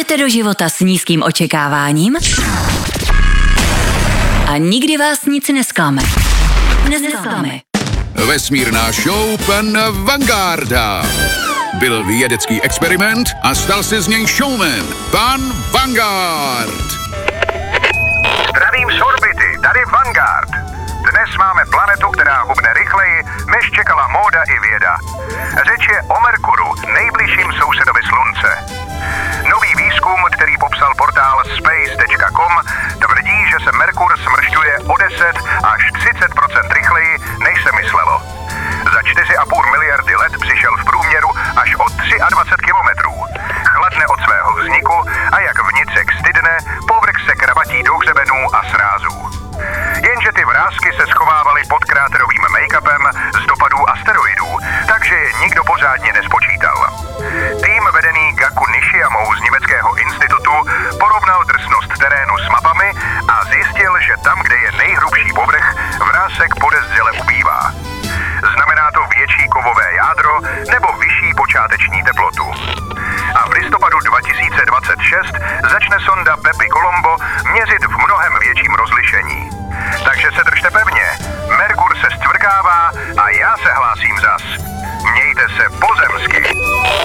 Jdete do života s nízkým očekáváním a nikdy vás nic nesklame. Vesmírná show pana Vangarda. Byl vědecký experiment a stal se z něj showman. Pan Vangard. Zdravím z orbity, tady Vanguard. Dnes máme planetu, která hubne rychleji, než čekala móda i věda. Řeč je o Merkuru, nejbližším sousedovi Slunce. Nový výzkum, který popsal portál space.com, tvrdí, že se Merkur smršťuje o 10 až 30% rychleji, než se myslelo. Za 4,5 miliardy let přišel v průměru až o 23 kilometrů. Chladne od svého vzniku a jak vnicek stydne, povrch se kravatí do hřebenů a srázů. Jenže ty vrásky se schovávaly pod kráterovým make-upem z dopadů asteroidů, takže je nikdo pořádně nespočítal. Tým vedený Gaku Nishiyamou z německého institutu porovnal drsnost terénu s mapami a zjistil, že tam, kde je nejhrubší povrch, vrásek podezřele ubývá. Znamená to větší kovové jádro nebo vyšší počáteční teplotu. A v listopadu 2026 začne sonda Bepi Colombo měřit v mnohem větším rozlišení.